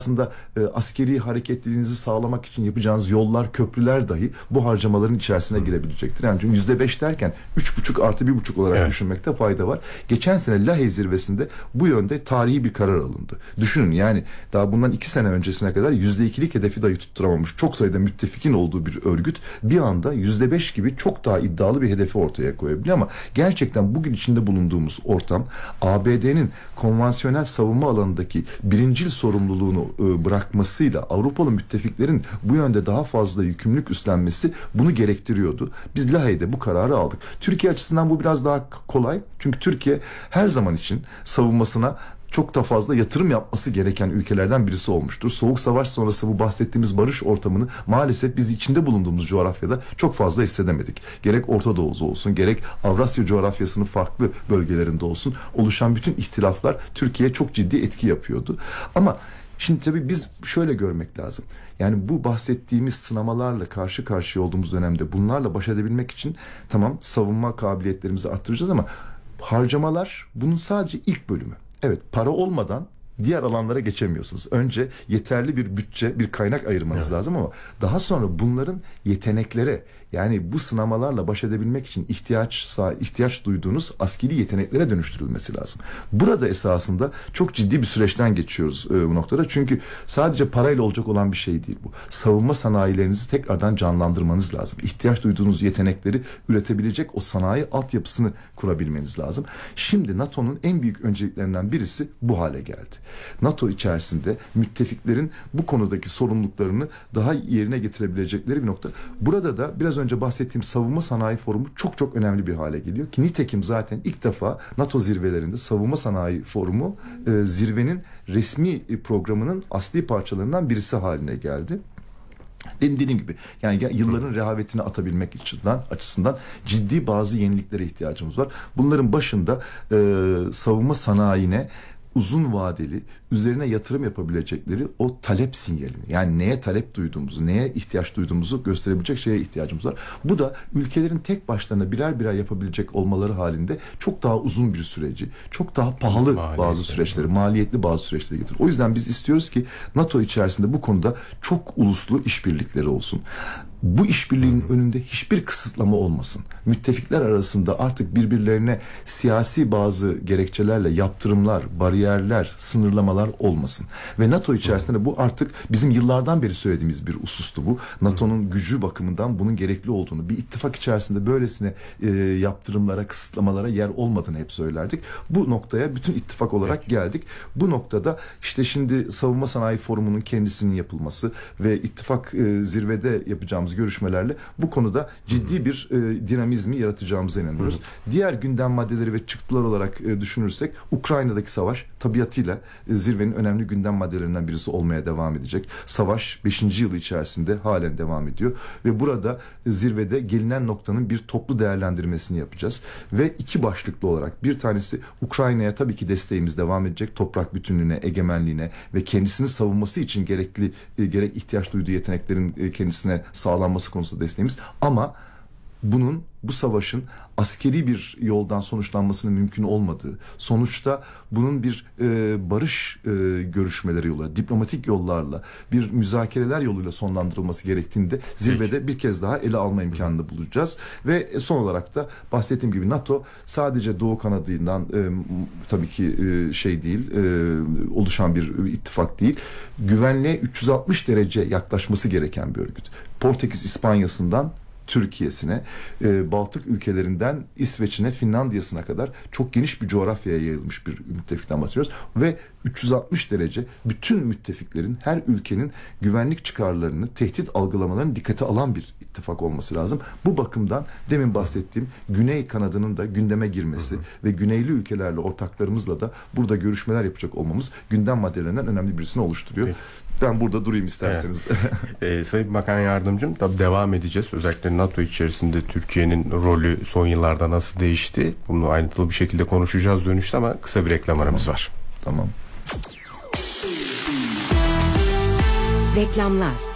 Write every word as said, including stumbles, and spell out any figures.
aslında e, askeri hareketliliğinizi sağlamak için yapacağınız yollar, köprüler dahi bu harcamaların içerisine girebilecektir. Yani çünkü yüzde beş derken üç buçuk artı bir buçuk olarak evet. düşünmekte fayda var. Geçen sene Lahey zirvesinde bu yönde tarihi bir karar alındı. Düşünün yani daha bundan iki sene öncesine kadar yüzde ikilik hedefi dahi tutturamamış çok sayıda müttefikin olduğu bir örgüt bir anda yüzde beş gibi çok daha iddialı bir hedefi ortaya koyabiliyor ama gerçekten bugün içinde bulunduğumuz ortam A B D'nin konvansiyonel savunma alanındaki birincil sorumluluğunu e, bırakmasıyla Avrupalı müttefiklerin bu yönde daha fazla yükümlülük üstlenmesi bunu gerektiriyordu. Biz Lahey'de bu kararı aldık. Türkiye açısından bu biraz daha kolay. Çünkü Türkiye her zaman için savunmasına çok da fazla yatırım yapması gereken ülkelerden birisi olmuştur. Soğuk Savaş sonrası bu bahsettiğimiz barış ortamını maalesef biz içinde bulunduğumuz coğrafyada çok fazla hissedemedik. Gerek Orta Doğu'da olsun, gerek Avrasya coğrafyasının farklı bölgelerinde olsun oluşan bütün ihtilaflar Türkiye'ye çok ciddi etki yapıyordu. Ama şimdi tabii biz şöyle görmek lazım. Yani bu bahsettiğimiz sınamalarla karşı karşıya olduğumuz dönemde bunlarla baş edebilmek için tamam savunma kabiliyetlerimizi arttıracağız ama harcamalar bunun sadece ilk bölümü. Evet, para olmadan diğer alanlara geçemiyorsunuz. Önce yeterli bir bütçe, bir kaynak ayırmanız evet. lazım ama daha sonra bunların yeteneklere, yani bu sınamalarla baş edebilmek için ihtiyaç ihtiyaç duyduğunuz askeri yeteneklere dönüştürülmesi lazım. Burada esasında çok ciddi bir süreçten geçiyoruz e, bu noktada. Çünkü sadece parayla olacak olan bir şey değil bu. Savunma sanayilerinizi tekrardan canlandırmanız lazım. İhtiyaç duyduğunuz yetenekleri üretebilecek o sanayi altyapısını kurabilmeniz lazım. Şimdi NATO'nun en büyük önceliklerinden birisi bu hale geldi. NATO içerisinde müttefiklerin bu konudaki sorumluluklarını daha yerine getirebilecekleri bir nokta. Burada da biraz önce bahsettiğim savunma sanayi forumu çok çok önemli bir hale geliyor ki nitekim zaten ilk defa NATO zirvelerinde savunma sanayi forumu e, zirvenin resmi programının asli parçalarından birisi haline geldi. Benim dediğim gibi yani yılların rehavetini atabilmek açısından, açısından ciddi bazı yeniliklere ihtiyacımız var. Bunların başında e, savunma sanayine uzun vadeli üzerine yatırım yapabilecekleri o talep sinyalini, yani neye talep duyduğumuzu, neye ihtiyaç duyduğumuzu gösterebilecek şeye ihtiyacımız var. Bu da ülkelerin tek başlarına birer birer yapabilecek olmaları halinde çok daha uzun bir süreci, çok daha pahalı maliyetli bazı süreçleri, maliyetli bazı süreçleri getirir. O yüzden biz istiyoruz ki NATO içerisinde bu konuda çok uluslu işbirlikleri olsun. Bu işbirliğinin önünde hiçbir kısıtlama olmasın. Müttefikler arasında artık birbirlerine siyasi bazı gerekçelerle yaptırımlar, bariyerler, sınırlamalar olmasın. Ve NATO içerisinde bu artık bizim yıllardan beri söylediğimiz bir husustu bu. NATO'nun gücü bakımından bunun gerekli olduğunu, bir ittifak içerisinde böylesine e, yaptırımlara, kısıtlamalara yer olmadığını hep söylerdik. Bu noktaya bütün ittifak olarak geldik. Bu noktada işte şimdi Savunma Sanayi Forumu'nun kendisinin yapılması ve ittifak e, zirvede yapacağımız görüşmelerle bu konuda ciddi bir e, dinamizmi yaratacağımıza inanıyoruz. Hı. Diğer gündem maddeleri ve çıktılar olarak e, düşünürsek Ukrayna'daki savaş tabiatıyla e, zirvenin önemli gündem maddelerinden birisi olmaya devam edecek. Savaş beşinci yılı içerisinde halen devam ediyor ve burada e, zirvede gelinen noktanın bir toplu değerlendirmesini yapacağız ve iki başlıklı olarak bir tanesi Ukrayna'ya tabii ki desteğimiz devam edecek. Toprak bütünlüğüne, egemenliğine ve kendisini savunması için gerekli e, gerek ihtiyaç duyduğu yeteneklerin e, kendisine sağlanması konusunda desteğimiz ama bunun, bu savaşın askeri bir yoldan sonuçlanmasının mümkün olmadığı, sonuçta bunun bir e, barış e, görüşmeleri yoluyla, diplomatik yollarla, bir müzakereler yoluyla sonlandırılması gerektiğinde zirvede Peki. bir kez daha ele alma imkanını bulacağız. Ve son olarak da bahsettiğim gibi NATO sadece Doğu kanadından e, tabii ki e, şey değil, e, oluşan bir ittifak değil. Güvenliğe üç yüz altmış derece yaklaşması gereken bir örgüt. Portekiz İspanya'sından Türkiye'sine, e, Baltık ülkelerinden İsveç'ine, Finlandiya'sına kadar çok geniş bir coğrafyaya yayılmış bir müttefikten bahsediyoruz. Ve üç yüz altmış derece bütün müttefiklerin, her ülkenin güvenlik çıkarlarını, tehdit algılamalarını dikkate alan bir ittifak olması lazım. Bu bakımdan demin bahsettiğim Güney kanadının da gündeme girmesi hı hı. ve güneyli ülkelerle, ortaklarımızla da burada görüşmeler yapacak olmamız gündem maddelerinden önemli birisini oluşturuyor. Evet. Ben burada durayım isterseniz. Evet. ee, Sayın Bakan Yardımcım, tabii devam edeceğiz. Özellikle NATO içerisinde Türkiye'nin rolü son yıllarda nasıl değişti? Bunu ayrıntılı bir şekilde konuşacağız dönüşte ama kısa bir reklam aramız tamam. var. Tamam. Reklamlar.